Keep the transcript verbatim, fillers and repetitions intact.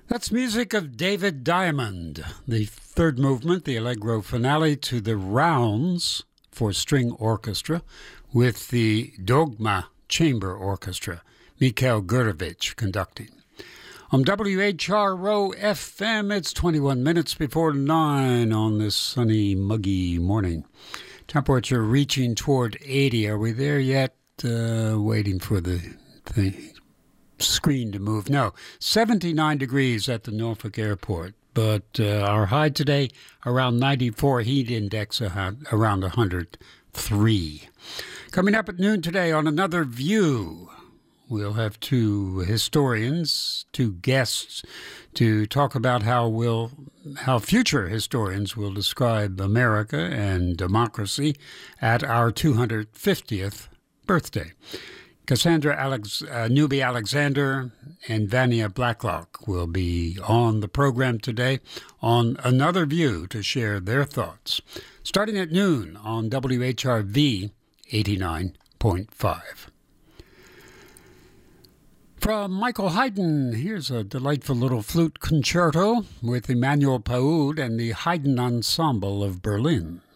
That's music of David Diamond, the third movement, the Allegro finale to the Rounds for String Orchestra with the Dogma Chamber Orchestra, Mikhail Gurevich conducting. On W H R O F M, it's twenty-one minutes before nine on this sunny, muggy morning. Temperature reaching toward eighty. Are we there yet? Uh, waiting for the thing. Screen to move. No, seventy-nine degrees at the Norfolk Airport, but uh, our high today around ninety-four, heat index around one hundred three. Coming up at noon today on Another View, we'll have two historians, two guests, to talk about how we'll, how future historians will describe America and democracy at our two hundred fiftieth birthday. Cassandra Alex, uh, Newby Alexander and Vania Blacklock will be on the program today on Another View to share their thoughts, starting at noon on W H R V eighty-nine point five. From Michael Haydn, here's a delightful little flute concerto with Emmanuel Paoud and the Haydn Ensemble of Berlin.